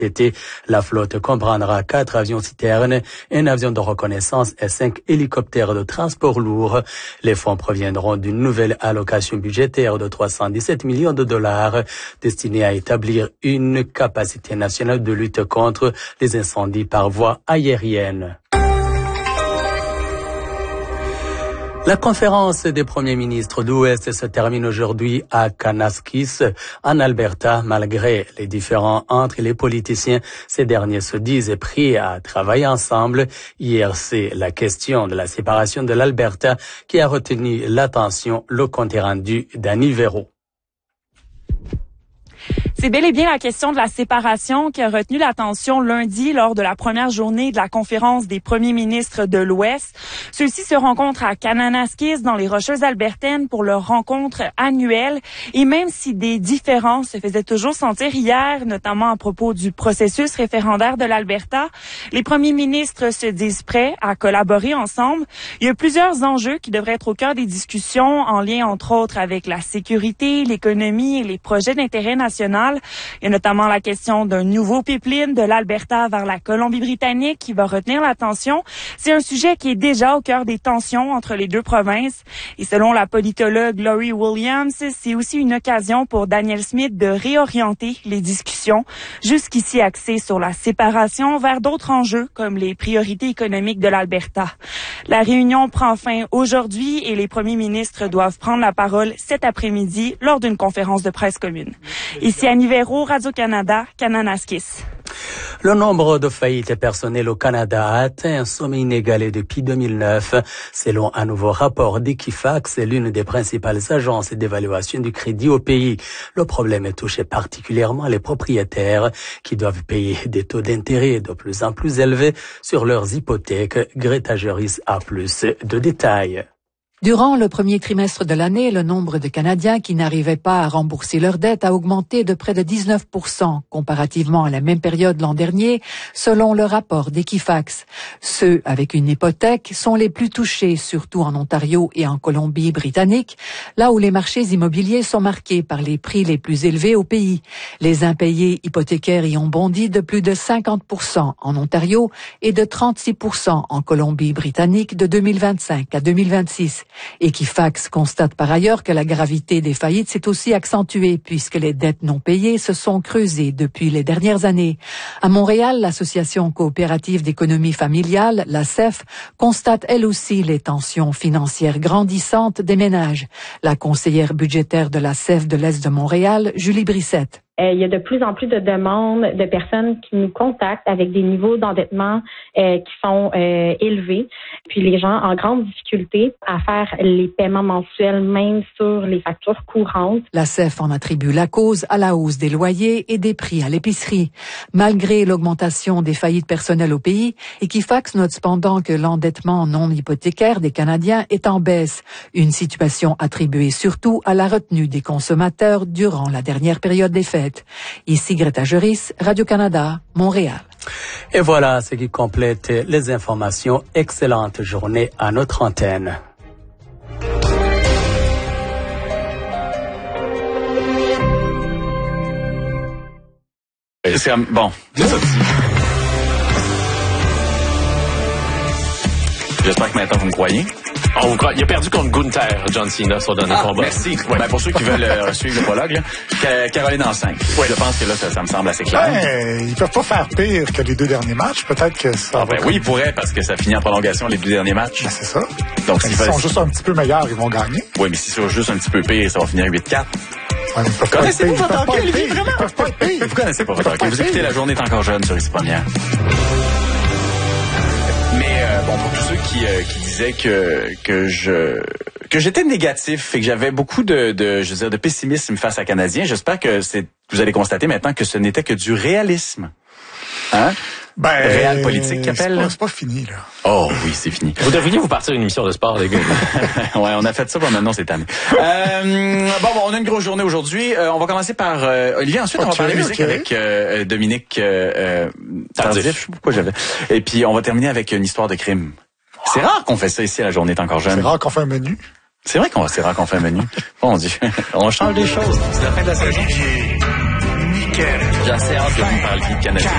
Été, la flotte comprendra 4 avions citernes, un avion de reconnaissance et 5 hélicoptères de transport lourd. Les fonds proviendront d'une nouvelle allocation budgétaire de 317 millions de dollars destinée à établir une capacité nationale de lutte contre les incendies par voie aérienne. La conférence des premiers ministres de l'Ouest se termine aujourd'hui à Kananaskis, en Alberta. Malgré les différends entre les politiciens, ces derniers se disent prêts à travailler ensemble. Hier, c'est la question de la séparation de l'Alberta qui a retenu l'attention. Le compte est rendu d'Annie Véro. C'est bel et bien la question de la séparation qui a retenu l'attention lundi lors de la première journée de la conférence des premiers ministres de l'Ouest. Ceux-ci se rencontrent à Kananaskis dans les Rocheuses albertaines pour leur rencontre annuelle. Et même si des différences se faisaient toujours sentir hier, notamment à propos du processus référendaire de l'Alberta, les premiers ministres se disent prêts à collaborer ensemble. Il y a plusieurs enjeux qui devraient être au cœur des discussions en lien entre autres avec la sécurité, l'économie et les projets d'intérêt national. Il y a notamment la question d'un nouveau pipeline de l'Alberta vers la Colombie-Britannique qui va retenir l'attention. C'est un sujet qui est déjà au cœur des tensions entre les deux provinces. Et selon la politologue Laurie Williams, c'est aussi une occasion pour Danielle Smith de réorienter les discussions, jusqu'ici axées sur la séparation, vers d'autres enjeux comme les priorités économiques de l'Alberta. La réunion prend fin aujourd'hui et les premiers ministres doivent prendre la parole cet après-midi lors d'une conférence de presse commune. Ici Annie Véro, Radio-Canada, Kananaskis. Le nombre de faillites personnelles au Canada a atteint un sommet inégalé depuis 2009. Selon un nouveau rapport d'Equifax, c'est l'une des principales agences d'évaluation du crédit au pays. Le problème est touché particulièrement les propriétaires qui doivent payer des taux d'intérêt de plus en plus élevés sur leurs hypothèques. Greta Juris a plus de détails. Durant le premier trimestre de l'année, le nombre de Canadiens qui n'arrivaient pas à rembourser leurs dettes a augmenté de près de 19% comparativement à la même période l'an dernier, selon le rapport d'Equifax. Ceux avec une hypothèque sont les plus touchés, surtout en Ontario et en Colombie-Britannique, là où les marchés immobiliers sont marqués par les prix les plus élevés au pays. Les impayés hypothécaires y ont bondi de plus de 50% en Ontario et de 36% en Colombie-Britannique de 2025 à 2026. Equifax constate par ailleurs que la gravité des faillites s'est aussi accentuée puisque les dettes non payées se sont creusées depuis les dernières années. À Montréal, l'Association coopérative d'économie familiale, la CEF, constate elle aussi les tensions financières grandissantes des ménages. La conseillère budgétaire de la CEF de l'Est de Montréal, Julie Brissette. Il y a de plus en plus de demandes de personnes qui nous contactent avec des niveaux d'endettement qui sont élevés. Puis les gens en grande difficulté à faire les paiements mensuels, même sur les factures courantes. La CEF en attribue la cause à la hausse des loyers et des prix à l'épicerie. Malgré l'augmentation des faillites personnelles au pays, Equifax note cependant que l'endettement non hypothécaire des Canadiens est en baisse. Une situation attribuée surtout à la retenue des consommateurs durant la dernière période des fêtes. Ici Greta Juris, Radio-Canada, Montréal. Et voilà ce qui complète les informations. Excellente journée à notre antenne. C'est bon. J'espère que maintenant vous me croyez. Oh, il a perdu contre Gunther, John Cena, son dernier combat. Merci. Ouais. Ben, pour ceux qui veulent suivre le prologue, là, Caroline en 5. Ouais. Je pense que là, ça me semble assez clair. Ben, ils peuvent pas faire pire que les 2 derniers matchs. Peut-être que ça va. Oui, ils pourraient, parce que ça finit en prolongation les 2 derniers matchs. Ben, c'est ça. Donc, s'ils sont juste un petit peu meilleurs, ils vont gagner. Oui, mais s'ils sont juste un petit peu pire, ça va finir 8-4. Ouais, connaissez-vous votre hockey, Olivier, vraiment? Vous connaissez pas votre hockey. Vous écoutez La Journée est encore jeune sur Ici Première. Mais bon, pour tous ceux qui disaient que j'étais négatif et que j'avais beaucoup de pessimisme face à Canadiens, j'espère que vous allez constater maintenant que ce n'était que du réalisme. Hein? Ben, réel politique qu'appelle. C'est pas fini, là. Oh oui, c'est fini. Vous devriez vous partir une émission de sport, les gars. Ouais, on a fait ça pendant maintenant cette année. Bon, on a une grosse journée aujourd'hui. On va commencer par Olivier. Ensuite, on va parler musique avec Dominique Tardif. Je sais pas pourquoi j'avais. Et puis, on va terminer avec une histoire de crime. C'est rare qu'on fait ça ici à La Journée est encore jeune. C'est rare qu'on fait un menu. C'est vrai c'est rare qu'on fait un menu. Mon Dieu. On change des choses. C'est la fin de la saison. J'ai assez hâte que vous me parliez de Canadien.